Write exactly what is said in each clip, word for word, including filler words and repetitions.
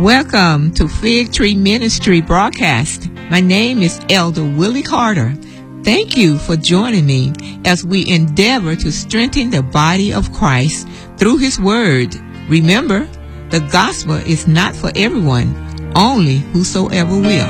Welcome to Fig Tree Ministry broadcast. My name is Elder Willie Carter. Thank you for joining me as we endeavor to strengthen the body of Christ through His Word. Remember, the gospel is not for everyone, only whosoever will.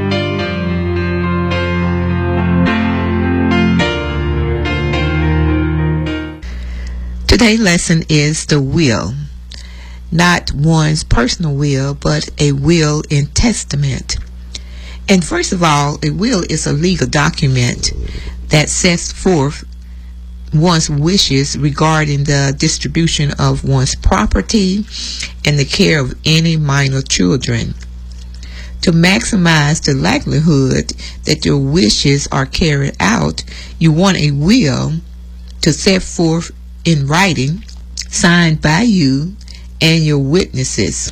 Today's lesson is the will. Not one's personal will, but a will in testament. And first of all, a will is a legal document that sets forth one's wishes regarding the distribution of one's property and the care of any minor children. To maximize the likelihood that your wishes are carried out, you want a will to set forth in writing, signed by you and your witnesses.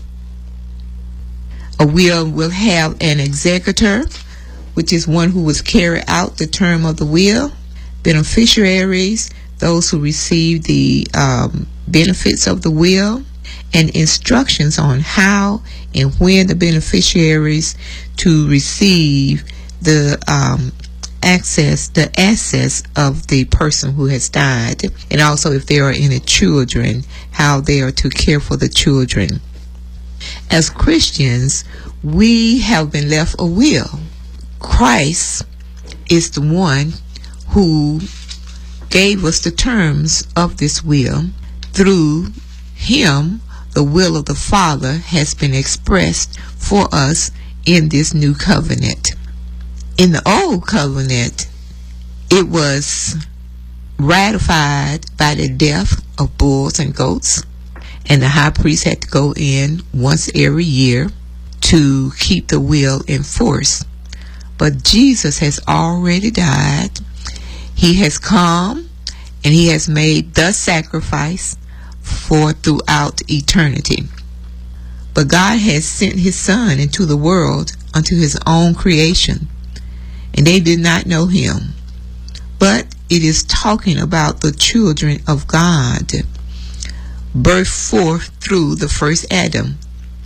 A will will have an executor, which is one who will carry out the term of the will. Beneficiaries, those who receive the um, benefits of the will, and instructions on how and when the beneficiaries to receive the um, access, the assets of the person who has died, and also if there are any children, how they are to care for the children. As Christians, we have been left a will. Christ is the one who gave us the terms of this will. Through Him, the will of the Father has been expressed for us in this new covenant. In the old covenant, it was ratified by the death of bulls and goats, and the high priest had to go in once every year to keep the will in force. But Jesus has already died. He has come and He has made the sacrifice for throughout eternity. But God has sent His Son into the world unto His own creation, and they did not know Him. But it is talking about the children of God, birthed forth through the first Adam,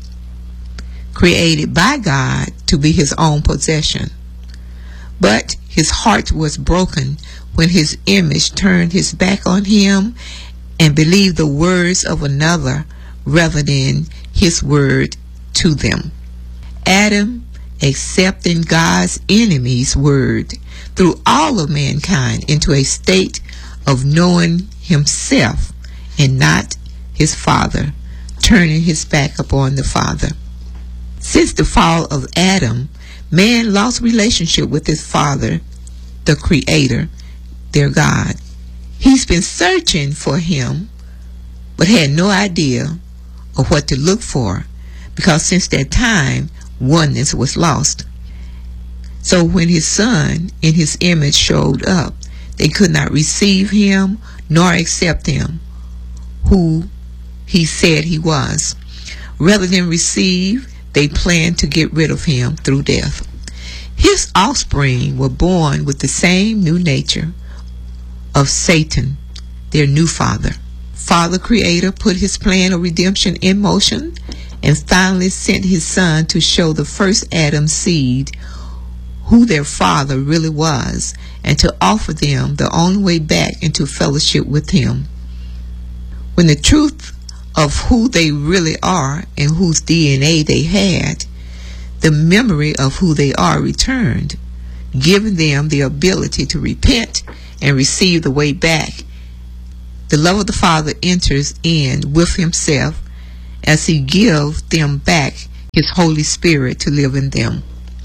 created by God to be His own possession. But His heart was broken when His image turned His back on Him and believed the words of another rather than His word to them. Adam, accepting God's enemy's word, threw all of mankind into a state of knowing himself and not his Father, turning his back upon the Father. Since the fall of Adam, man lost relationship with his Father, the Creator, their God. He's been searching for Him, but had no idea of what to look for, because since that time, oneness was lost. So when His Son in His image showed up, they could not receive Him nor accept Him, who He said He was. Rather than receive, they planned to get rid of Him through death. His offspring were born with the same new nature of Satan, their new father. Father Creator put His plan of redemption in motion and finally sent His Son to show the first Adam's seed who their father really was, and to offer them the only way back into fellowship with Him. When the truth of who they really are and whose D N A they had, the memory of who they are returned, giving them the ability to repent and receive the way back. The love of the Father enters in with Himself as He gives them back His Holy Spirit to live in them,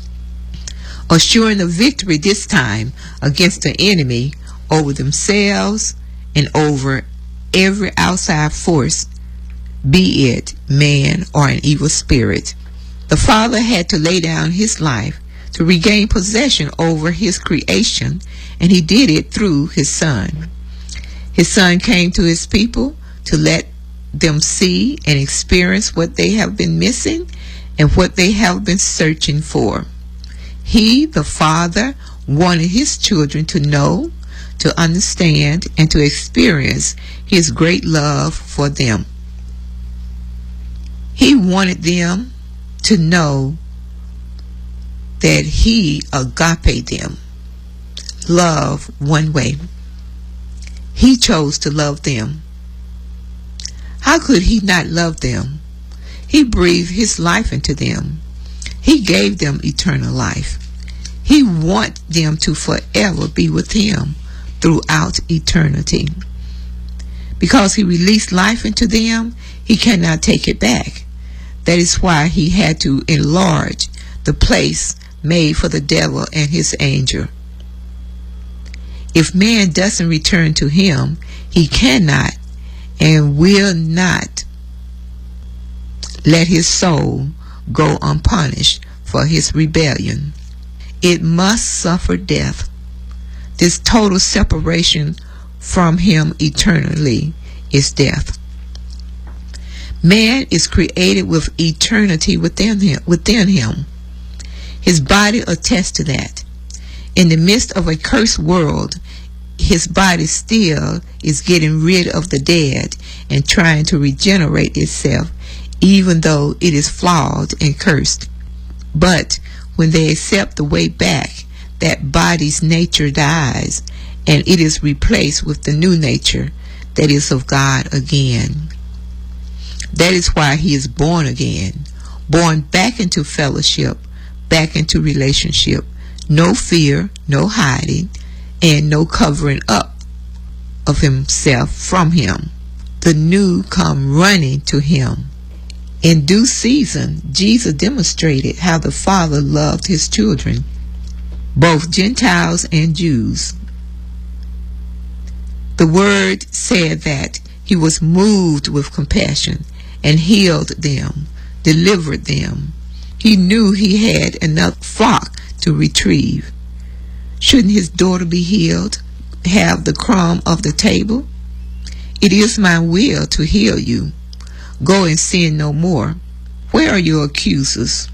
assuring the victory this time against the enemy over themselves and over every outside force, be it man or an evil spirit. The Father had to lay down His life to regain possession over His creation, and He did it through His Son. His Son came to His people to let them see and experience what they have been missing and what they have been searching for. He, the Father, wanted His children to know, to understand, and to experience His great love for them. He wanted them to know that he agape them, love one way. He chose to love them. How could he not love them? He breathed his life into them. He gave them eternal life. He wants them to forever be with him throughout eternity. Because he released life into them, he cannot take it back. That is why he had to enlarge the place made for the devil and his angel. If man doesn't return to him, he cannot and will not let his soul go unpunished for his rebellion. It must suffer death. This total separation from him eternally is death. Man is created with eternity within him, within him. His body attests to that. In the midst of a cursed world, his body still is getting rid of the dead and trying to regenerate itself, even though it is flawed and cursed. But when they accept the way back, that body's nature dies, and it is replaced with the new nature that is of God again. That is why he is born again, born back into fellowship, back into relationship. No fear, no hiding, and no covering up of himself from him. The new come running to him. In due season, Jesus demonstrated how the Father loved his children, both Gentiles and Jews. The word said that he was moved with compassion and healed them, delivered them. He knew he had enough flock to retrieve. Shouldn't his daughter be healed, have the crumb of the table? It is my will to heal you. Go and sin no more. Where are your accusers?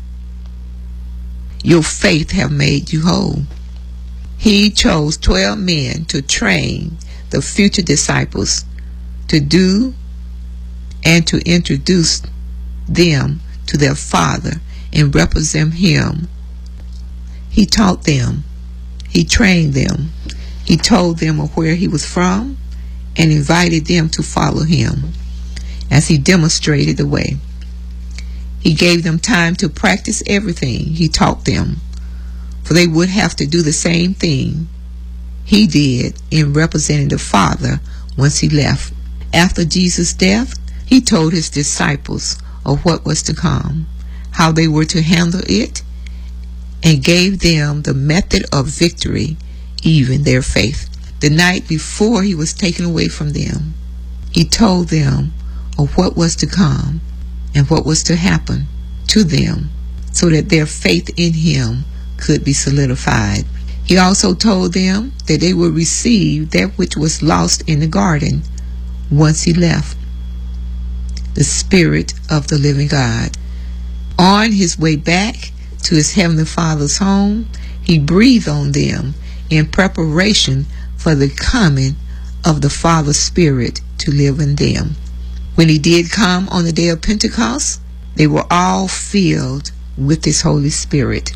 Your faith have made you whole. He chose twelve men to train the future disciples to do and to introduce them to their Father and represent him. He taught them. He trained them. He told them of where he was from and invited them to follow him as he demonstrated the way. He gave them time to practice everything he taught them, for they would have to do the same thing he did in representing the Father once he left. After Jesus' death, he told his disciples of what was to come, how they were to handle it, and gave them the method of victory, even their faith. The night before he was taken away from them, he told them of what was to come and what was to happen to them so that their faith in him could be solidified. He also told them that they would receive that which was lost in the garden once he left, the Spirit of the living God. On his way back to his heavenly Father's home, he breathed on them in preparation for the coming of the Father's Spirit to live in them. When he did come on the day of Pentecost, they were all filled with his Holy Spirit.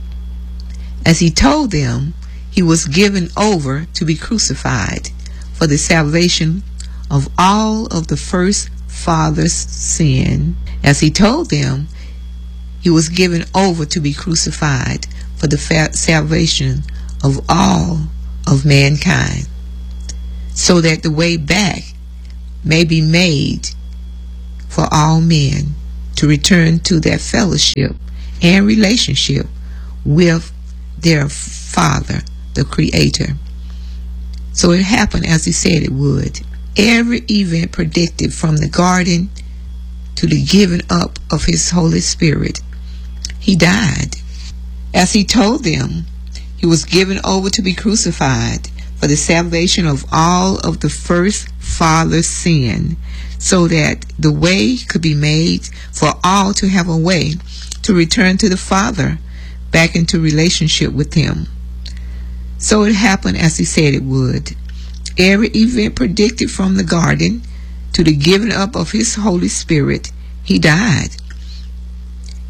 As he told them, he was given over to be crucified for the salvation of all of the first father's sin. As he told them, he was given over to be crucified for the fa- salvation of all of mankind, so that the way back may be made for all men to return to their fellowship and relationship with their Father, the Creator. So it happened as he said it would. Every event predicted from the garden to the giving up of his Holy Spirit, he died. As he told them, he was given over to be crucified for the salvation of all of the first father's sin, so that the way could be made for all to have a way to return to the Father, back into relationship with him. So it happened as he said it would. Every event predicted from the garden to the giving up of his Holy Spirit, he died.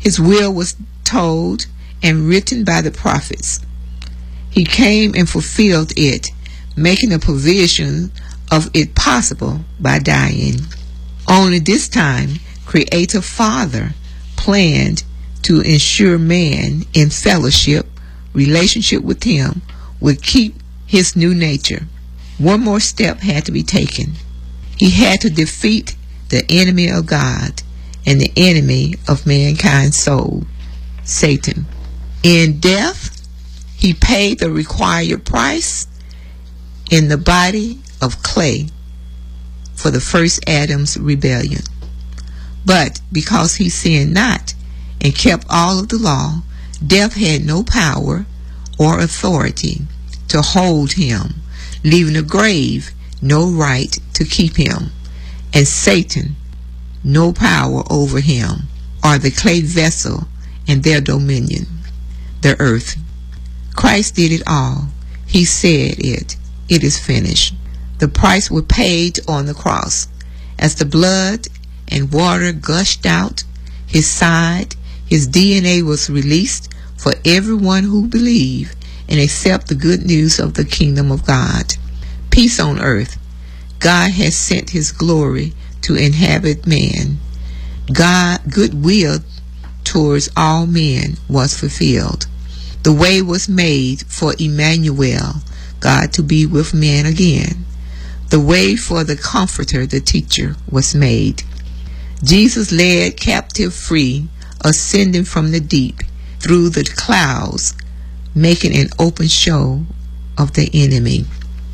His will was told and written by the prophets. He came and fulfilled it, making a provision of it possible by dying. Only this time, Creator Father planned to ensure man in fellowship, relationship with Him, would keep his new nature. One more step had to be taken. He had to defeat the enemy of God and the enemy of mankind's soul, Satan. In death, he paid the required price in the body of clay for the first Adam's rebellion. But because he sinned not and kept all of the law, death had no power or authority to hold him, leaving the grave no right to keep him, and Satan no power over him, or the clay vessel and their dominion, the earth. Christ did it all. He said it. It is finished. The price was paid on the cross. As the blood and water gushed out his side, his D N A was released for everyone who believe and accept the good news of the kingdom of God. Peace on earth. God has sent his glory to inhabit man. God goodwill towards all men was fulfilled. The way was made for Emmanuel, God to be with men again. The way for the Comforter, the teacher, was made. Jesus led captive free, ascending from the deep through the clouds, making an open show of the enemy,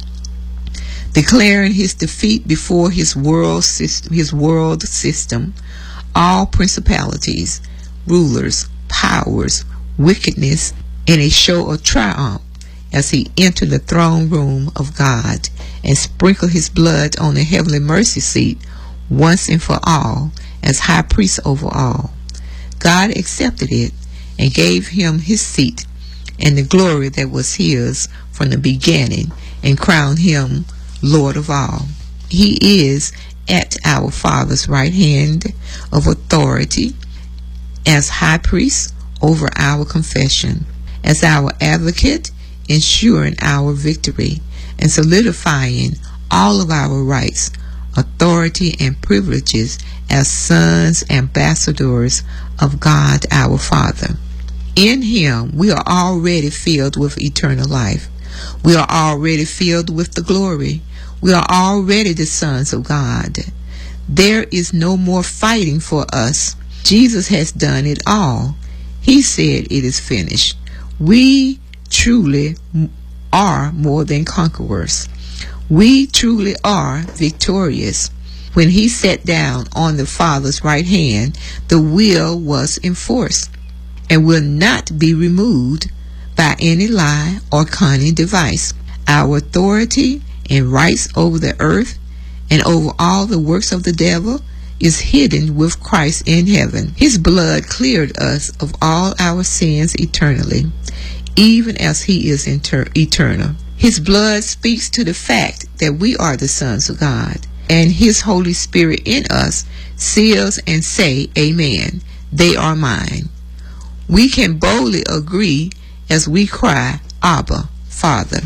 declaring his defeat before his world system, his world system, all principalities, rulers, powers, wickedness, in a show of triumph as he entered the throne room of God and sprinkled his blood on the heavenly mercy seat once and for all as high priest over all. God accepted it and gave him his seat and the glory that was his from the beginning, and crowned him Lord of all. He is at our Father's right hand of authority as high priest over our confession, as our advocate, ensuring our victory and solidifying all of our rights, authority, and privileges as sons, ambassadors of God our Father. In him, we are already filled with eternal life. We are already filled with the glory. We are already the sons of God. There is no more fighting for us. Jesus has done it all. He said it is finished. We truly are more than conquerors. We truly are victorious. When he sat down on the Father's right hand, the will was enforced and will not be removed by any lie or cunning device. Our authority and rights over the earth and over all the works of the devil is hidden with Christ in heaven. His blood cleared us of all our sins eternally, even as he is inter- eternal. His blood speaks to the fact that we are the sons of God, and his Holy Spirit in us seals and say, Amen, they are mine. We can boldly agree as we cry, Abba, Father.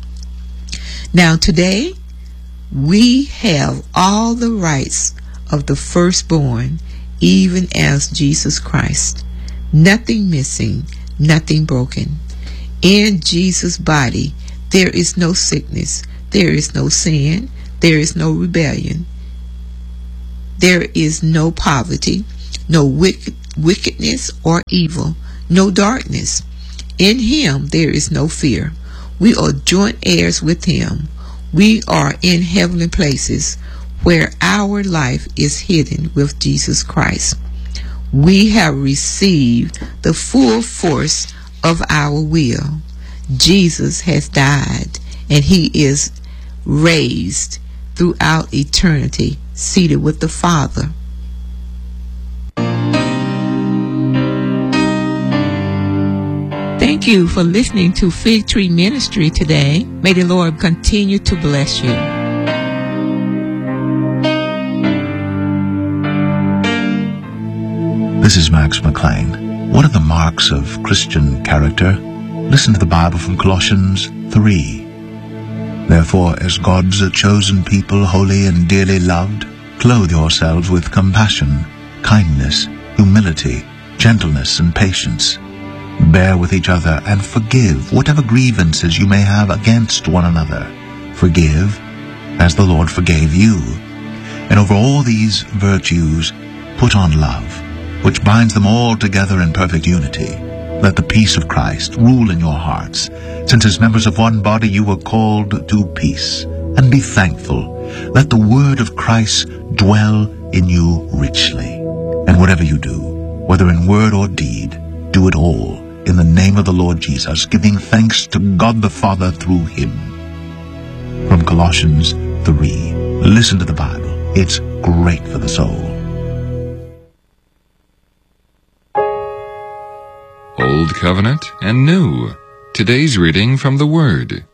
Now today, we have all the rights of the firstborn, even as Jesus Christ. Nothing missing, nothing broken. In Jesus' body, there is no sickness, there is no sin, there is no rebellion, there is no poverty, no wicked, wickedness or evil, no darkness. In him there is no fear. We are joint heirs with him. We are in heavenly places where our life is hidden with Jesus Christ. We have received the full force of our will. Jesus has died and he is raised throughout eternity, seated with the Father. Thank you for listening to Fig Tree Ministry today. May the Lord continue to bless you. This is Max McLean. What are the marks of Christian character? Listen to the Bible from Colossians three. Therefore, as God's chosen people, holy and dearly loved, clothe yourselves with compassion, kindness, humility, gentleness, and patience. Bear with each other and forgive whatever grievances you may have against one another. Forgive as the Lord forgave you. And over all these virtues, put on love, which binds them all together in perfect unity. Let the peace of Christ rule in your hearts, since as members of one body you were called to peace. And be thankful. Let the word of Christ dwell in you richly. And whatever you do, whether in word or deed, do it all in the name of the Lord Jesus, giving thanks to God the Father through him. From Colossians three. Listen to the Bible. It's great for the soul. Old Covenant and New. Today's reading from the Word.